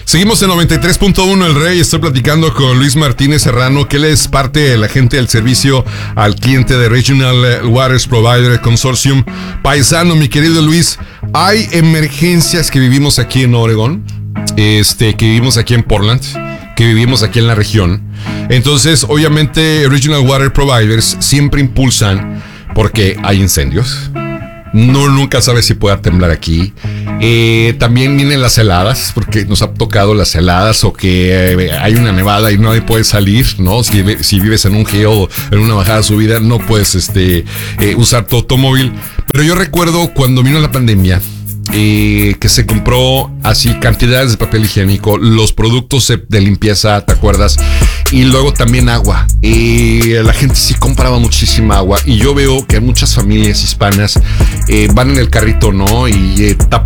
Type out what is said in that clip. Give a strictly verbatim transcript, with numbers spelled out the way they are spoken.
Seguimos en noventa y tres punto uno El Rey. Estoy platicando con Luis Martínez Serrano, que él es parte de la gente del servicio al cliente de Regional Waters Provider Consortium. Paisano, mi querido Luis, hay emergencias que vivimos aquí en Oregón, este, que vivimos aquí en Portland, que vivimos aquí en la región. Entonces, obviamente, Regional Water Providers siempre impulsan porque hay incendios. No, nunca sabes si pueda temblar aquí. Eh, también vienen las heladas, porque nos ha tocado las heladas o que eh, hay una nevada y nadie puede salir, ¿no? Si, si vives en un geo, en una bajada subida, no puedes este, eh, usar tu automóvil. Pero yo recuerdo cuando vino la pandemia, Eh, que se compró así cantidades de papel higiénico, los productos de limpieza, ¿te acuerdas? Y luego también agua. Y la gente sí compraba muchísima agua. Y yo veo que muchas familias hispanas eh, van en el carrito, ¿no? Y eh, tap,